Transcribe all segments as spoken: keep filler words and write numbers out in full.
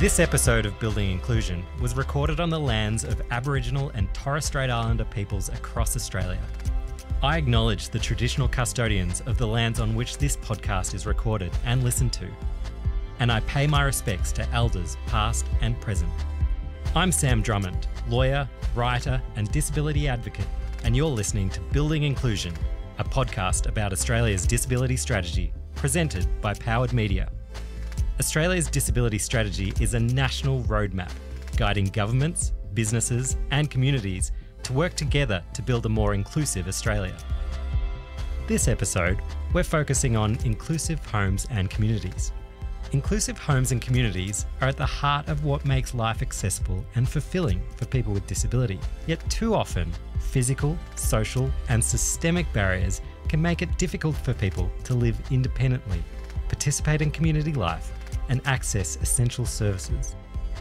This episode of Building Inclusion was recorded on the lands of Aboriginal and Torres Strait Islander peoples across Australia. I acknowledge the traditional custodians of the lands on which this podcast is recorded and listened to, and I pay my respects to elders past and present. I'm Sam Drummond, lawyer, writer and disability advocate, and you're listening to Building Inclusion, a podcast about Australia's disability strategy, presented by Powered Media. Australia's disability strategy is a national roadmap guiding governments, businesses and communities to work together to build a more inclusive Australia. This episode, we're focusing on inclusive homes and communities. Inclusive homes and communities are at the heart of what makes life accessible and fulfilling for people with disability. Yet too often, physical, social and systemic barriers can make it difficult for people to live independently, participate in community life and access essential services.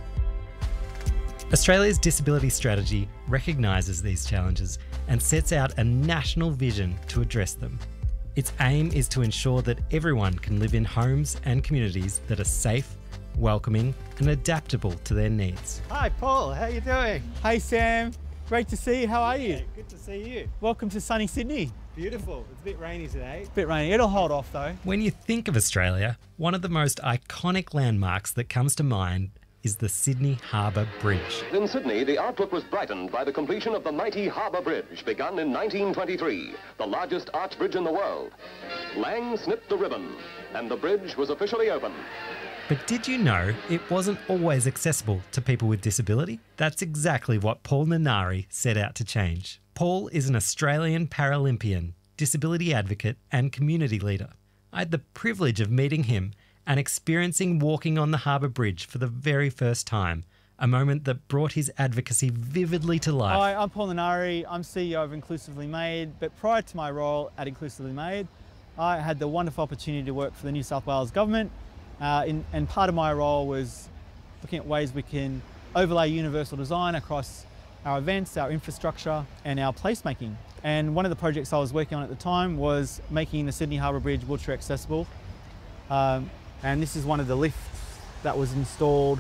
Australia's disability strategy recognises these challenges and sets out a national vision to address them. Its aim is to ensure that everyone can live in homes and communities that are safe, welcoming and adaptable to their needs. Hi Paul, how you doing? Hey Sam, great to see you. How are you? Yeah, good to see you. Welcome to sunny Sydney. Beautiful. It's a bit rainy today. Bit rainy. It'll hold off though. When you think of Australia, one of the most iconic landmarks that comes to mind is the Sydney Harbour Bridge. In Sydney, the outlook was brightened by the completion of the mighty Harbour Bridge, begun in nineteen twenty-three, the largest arch bridge in the world. Lang snipped the ribbon, and the bridge was officially open. But did you know it wasn't always accessible to people with disability? That's exactly what Paul Nanari set out to change. Paul is an Australian Paralympian, disability advocate and community leader. I had the privilege of meeting him and experiencing walking on the Harbour Bridge for the very first time, a moment that brought his advocacy vividly to life. Hi, I'm Paul Nanari. I'm C E O of Inclusively Made, but prior to my role at Inclusively Made, I had the wonderful opportunity to work for the New South Wales Government, uh, in, and part of my role was looking at ways we can overlay universal design across our events, our infrastructure and our placemaking. And one of the projects I was working on at the time was making the Sydney Harbour Bridge wheelchair accessible. Um, and this is one of the lifts that was installed,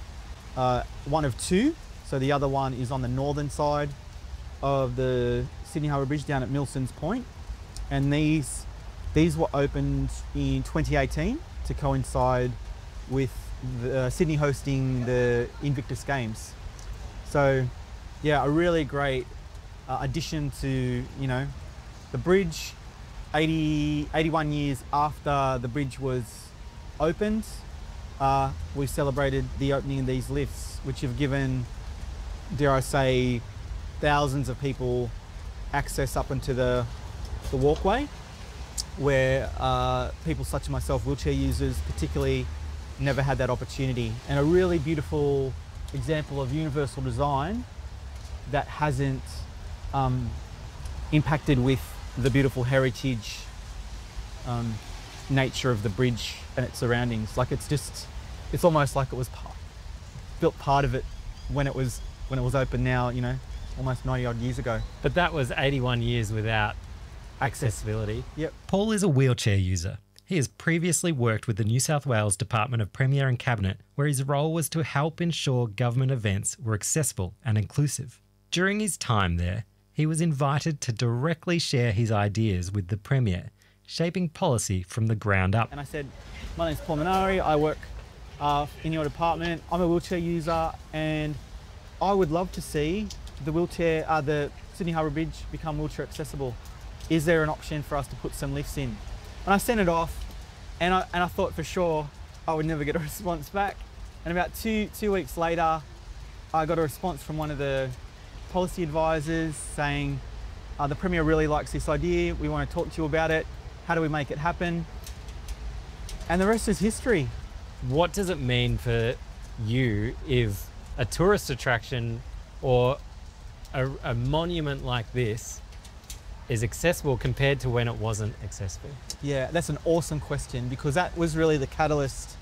uh, one of two. So the other one is on the northern side of the Sydney Harbour Bridge down at Milsons Point. And these, these were opened in twenty eighteen to coincide with the, uh, Sydney hosting the Invictus Games. So yeah, a really great uh, addition to, you know, the bridge. eighty, eighty-one years after the bridge was opened, uh, we celebrated the opening of these lifts, which have given, dare I say, thousands of people access up into the, the walkway, where uh, people such as myself, wheelchair users particularly, never had that opportunity. And a really beautiful example of universal design that hasn't um, impacted with the beautiful heritage um, nature of the bridge and its surroundings. Like it's just, it's almost like it was part, built part of it when it was when it was open now, you know, almost ninety odd years ago. But that was eighty-one years without accessibility. Yep. Paul is a wheelchair user. He has previously worked with the New South Wales Department of Premier and Cabinet, where his role was to help ensure government events were accessible and inclusive. During his time there, he was invited to directly share his ideas with the Premier, shaping policy from the ground up. And I said, my name's Paul Nanari, I work uh, in your department, I'm a wheelchair user and I would love to see the wheelchair, uh, the Sydney Harbour Bridge become wheelchair accessible. Is there an option for us to put some lifts in? And I sent it off and I, and I thought for sure I would never get a response back. And about two, two weeks later, I got a response from one of the policy advisors saying, uh, the Premier really likes this idea, we want to talk to you about it, how do we make it happen? And the rest is history. What does it mean for you if a tourist attraction or a, a monument like this is accessible compared to when it wasn't accessible? Yeah, that's an awesome question, because that was really the catalyst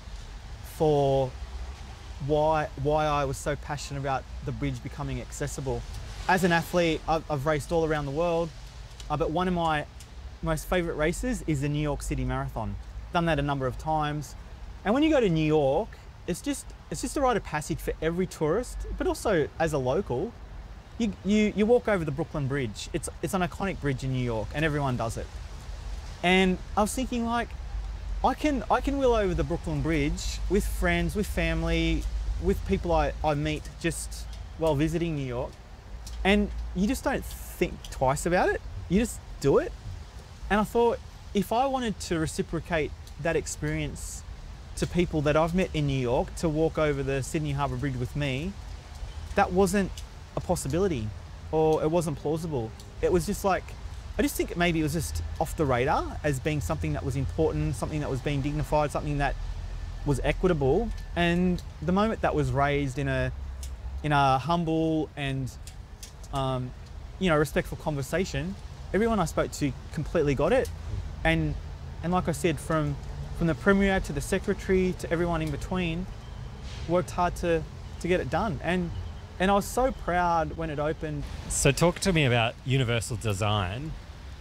for why, why I was so passionate about the bridge becoming accessible. As an athlete, I've, I've raced all around the world, uh, but one of my most favorite races is the New York City Marathon. Done that a number of times. And when you go to New York, it's just it's just a rite of passage for every tourist, but also as a local. You, you, you walk over the Brooklyn Bridge. It's, it's an iconic bridge in New York and everyone does it. And I was thinking like, I can, I can wheel over the Brooklyn Bridge with friends, with family, with people I, I meet just while visiting New York. And you just don't think twice about it. You just do it. And I thought, if I wanted to reciprocate that experience to people that I've met in New York to walk over the Sydney Harbour Bridge with me, that wasn't a possibility, or it wasn't plausible. It was just like, I just think maybe it was just off the radar as being something that was important, something that was being dignified, something that was equitable. And the moment that was raised in a in a humble and um, you know, respectful conversation, everyone I spoke to completely got it. And and like I said, from from the Premier to the Secretary to everyone in between, worked hard to to get it done. And And I was so proud when it opened. So talk to me about universal design.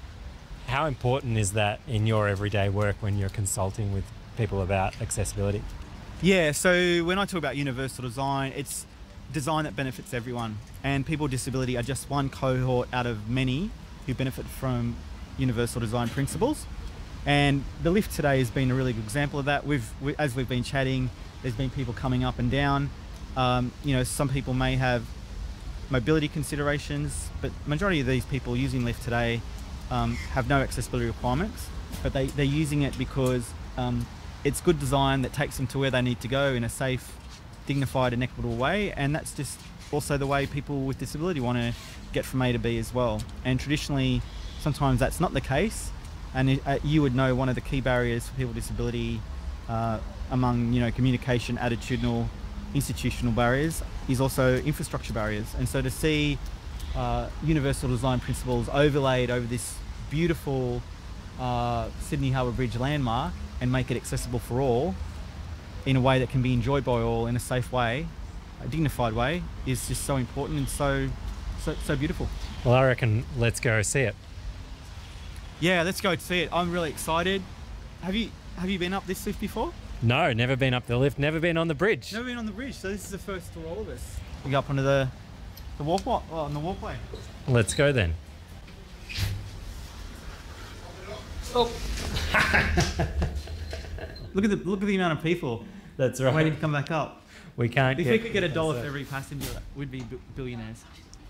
How important is that in your everyday work when you're consulting with people about accessibility? Yeah, so when I talk about universal design, it's design that benefits everyone. And people with disability are just one cohort out of many who benefit from universal design principles. And the lift today has been a really good example of that. We've, we, as we've been chatting, there's been people coming up and down. Um, you know, some people may have mobility considerations, but majority of these people using lift today um, have no accessibility requirements, but they, they're using it because um, it's good design that takes them to where they need to go in a safe, dignified and equitable way. And that's just also the way people with disability want to get from A to B as well. And traditionally, sometimes that's not the case. And it, uh, you would know one of the key barriers for people with disability uh, among, you know, communication, attitudinal, institutional barriers is also infrastructure barriers. And so to see uh, universal design principles overlaid over this beautiful uh, Sydney Harbour Bridge landmark and make it accessible for all in a way that can be enjoyed by all in a safe way, a dignified way, is just so important and so so, so beautiful. Well, I reckon let's go see it. Yeah, let's go see it. I'm really excited. Have you have you been up this lift before? No, never been up the lift, never been on the bridge. Never been on the bridge, so this is the first for all of us. We go up onto the the walkway. Oh, on the walkway. Let's go then. Oh. Look at the look at the amount of people That's right. waiting to come back up. We can't If get, we could get a dollar for every passenger, we'd be billionaires.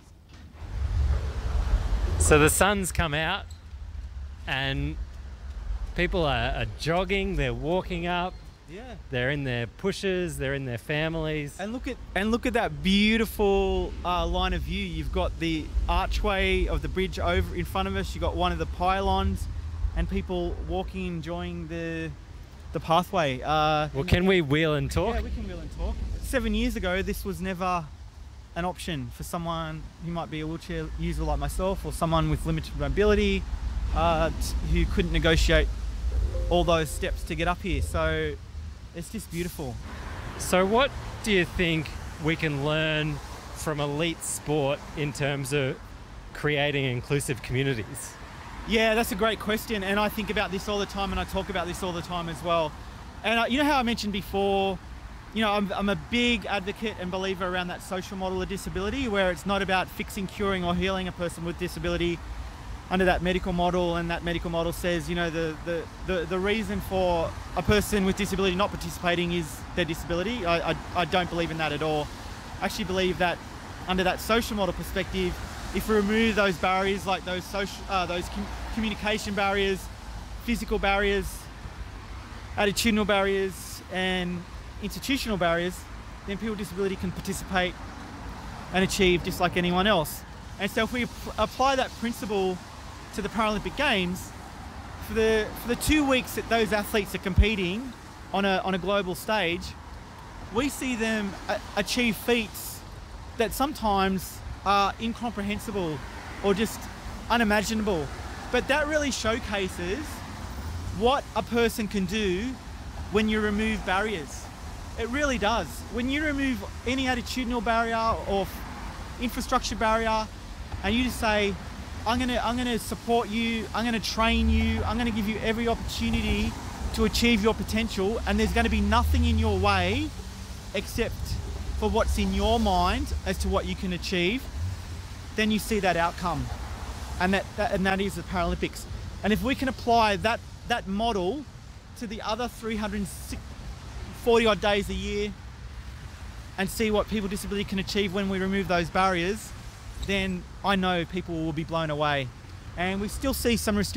So the sun's come out and people are, are jogging, they're walking up, Yeah. they're in their pushers, they're in their families. And look at and look at that beautiful uh, line of view. You've got the archway of the bridge over in front of us. You've got one of the pylons, and people walking, enjoying the the pathway. Uh, Well, can we wheel and talk? Yeah, we can wheel and talk. Seven years ago, this was never an option for someone who might be a wheelchair user like myself, or someone with limited mobility uh, t- who couldn't negotiate all those steps to get up here. So it's just beautiful. So what do you think we can learn from elite sport in terms of creating inclusive communities? Yeah, that's a great question, and I think about this all the time, and I talk about this all the time as well. And uh, you know how I mentioned before, you know, I'm, I'm a big advocate and believer around that social model of disability, where it's not about fixing, curing or healing a person with disability under that medical model. And that medical model says, you know, the, the, the, the reason for a person with disability not participating is their disability. I, I, I don't believe in that at all. I actually believe that under that social model perspective, if we remove those barriers, like those social, uh, those com- communication barriers, physical barriers, attitudinal barriers, and institutional barriers, then people with disability can participate and achieve just like anyone else. And so if we ap- apply that principle to the Paralympic Games, for the for the two weeks that those athletes are competing on a on a global stage, we see them a- achieve feats that sometimes are incomprehensible or just unimaginable. But that really showcases what a person can do when you remove barriers. It really does. When you remove any attitudinal barrier or infrastructure barrier, and you just say, I'm gonna, I'm gonna support you, I'm gonna train you, I'm gonna give you every opportunity to achieve your potential, and there's gonna be nothing in your way except for what's in your mind as to what you can achieve, then you see that outcome. And that, that and that is the Paralympics. And if we can apply that, that model to the other three hundred forty odd days a year and see what people with disability can achieve when we remove those barriers, then I know people will be blown away. And we still see some restrictions